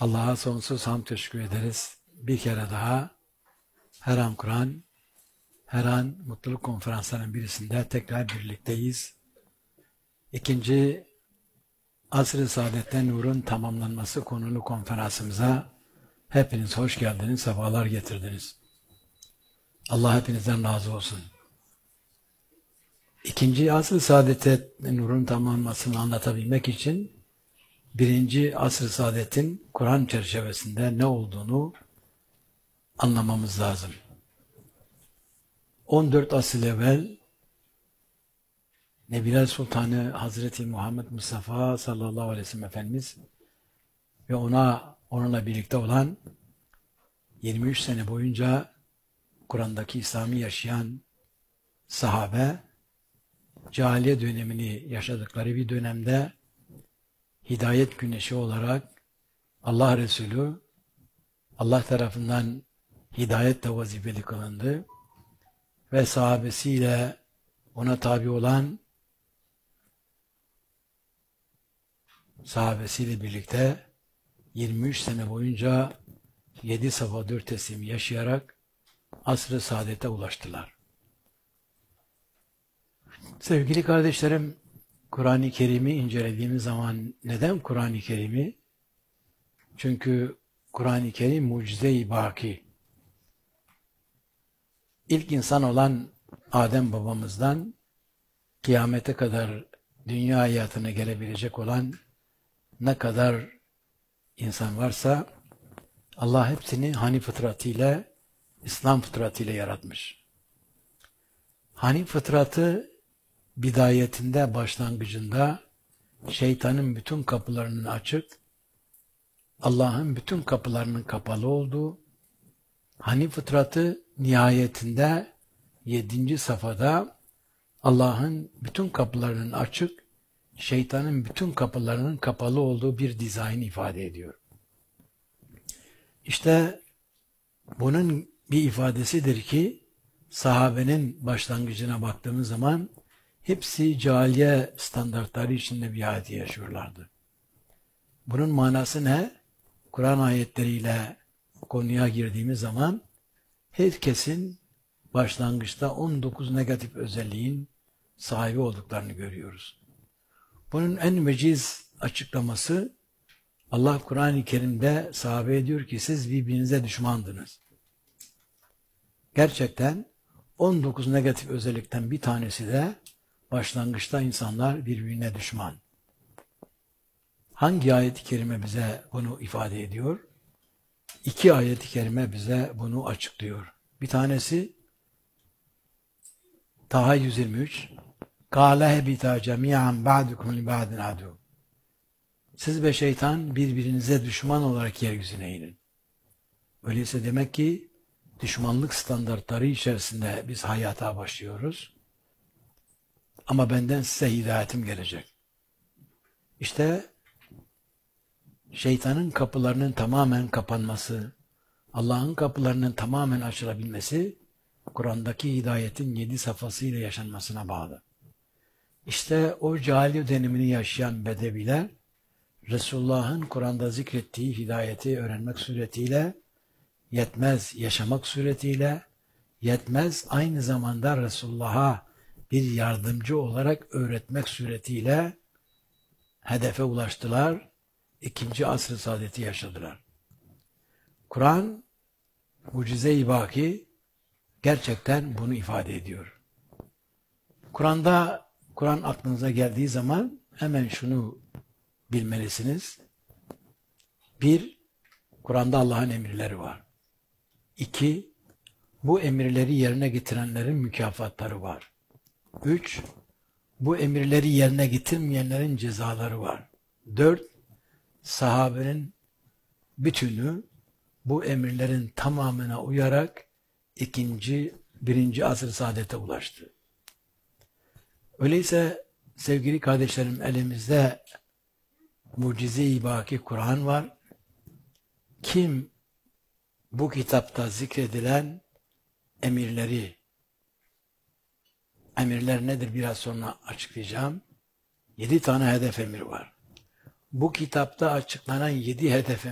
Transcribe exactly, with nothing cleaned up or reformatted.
Allah'a sonsuz hamd teşekkür ederiz. Bir kere daha her an Kur'an, her an mutluluk konferanslarının birisinde tekrar birlikteyiz. İkinci Asr-ı Saadet'te Nur'un tamamlanması konulu konferansımıza hepiniz hoş geldiniz, sefalar getirdiniz. Allah hepinizden razı olsun. İkinci Asr-ı Saadet'te Nur'un tamamlanmasını anlatabilmek için birinci Asr-ı Saadet'in Kur'an çerçevesinde ne olduğunu anlamamız lazım. on dört asır evvel Nebiler Sultanı Hazreti Muhammed Mustafa sallallahu aleyhi ve sellem Efendimiz ve ona onunla birlikte olan yirmi üç sene boyunca Kur'an'daki İslam'ı yaşayan sahabe, cahiliye dönemini yaşadıkları bir dönemde hidayet güneşi olarak Allah Resulü Allah tarafından hidayetle vazifeli kılındı ve sahabesiyle ona tabi olan sahabesiyle birlikte yirmi üç sene boyunca yedi safa dört teslim yaşayarak asr-ı saadete ulaştılar. Sevgili kardeşlerim, Kur'an-ı Kerim'i incelediğimiz zaman neden Kur'an-ı Kerim'i? Çünkü Kur'an-ı Kerim mucize-i baki. İlk insan olan Adem babamızdan kıyamete kadar dünya hayatına gelebilecek olan ne kadar insan varsa Allah hepsini Hanif fıtratıyla, İslam fıtratıyla yaratmış. Hanif fıtratı bidayetinde, başlangıcında şeytanın bütün kapılarının açık, Allah'ın bütün kapılarının kapalı olduğu, Hanif fıtratı nihayetinde yedinci safhada Allah'ın bütün kapılarının açık, şeytanın bütün kapılarının kapalı olduğu bir dizayn ifade ediyor. İşte bunun bir ifadesidir ki sahabenin başlangıcına baktığımız zaman hepsi cahiliye standartları içinde bir hayatı yaşıyorlardı. Bunun manası ne? Kur'an ayetleriyle konuya girdiğimiz zaman herkesin başlangıçta on dokuz negatif özelliğin sahibi olduklarını görüyoruz. Bunun en veciz açıklaması Allah Kur'an-ı Kerim'de sahabeye diyor ki siz birbirinize düşmandınız. Gerçekten on dokuz negatif özellikten bir tanesi de başlangıçta insanlar birbirine düşman. Hangi ayet-i kerime bize bunu ifade ediyor? İki ayet-i kerime bize bunu açıklıyor. Bir tanesi Taha yüz yirmi üç Kâle hebitâ cemî'an ba'dukum li ba'din adû. Siz ve şeytan birbirinize düşman olarak yeryüzüne inin. Öyleyse demek ki düşmanlık standartları içerisinde biz hayata başlıyoruz. Ama benden size hidayetim gelecek. İşte şeytanın kapılarının tamamen kapanması, Allah'ın kapılarının tamamen açılabilmesi, Kur'an'daki hidayetin yedi safhasıyla yaşanmasına bağlı. İşte o cahiliye dönemini yaşayan Bedeviler, Resulullah'ın Kur'an'da zikrettiği hidayeti öğrenmek suretiyle, yetmez yaşamak suretiyle, yetmez aynı zamanda Resulullah'a bir yardımcı olarak öğretmek suretiyle hedefe ulaştılar, ikinci asr-ı saadeti yaşadılar. Kur'an, mucize-i baki gerçekten bunu ifade ediyor. Kur'an'da, Kur'an aklınıza geldiği zaman hemen şunu bilmelisiniz. Bir, Kur'an'da Allah'ın emirleri var. İki, bu emirleri yerine getirenlerin mükafatları var. Üç, bu emirleri yerine getirmeyenlerin cezaları var. Dört, sahabenin bütünü bu emirlerin tamamına uyarak ikinci, birinci asr-ı saadete ulaştı. Öyleyse sevgili kardeşlerim elimizde mucize-i baki Kur'an var. Kim bu kitapta zikredilen emirleri, emirler nedir biraz sonra açıklayacağım. Yedi tane hedef emir var. Bu kitapta açıklanan yedi hedef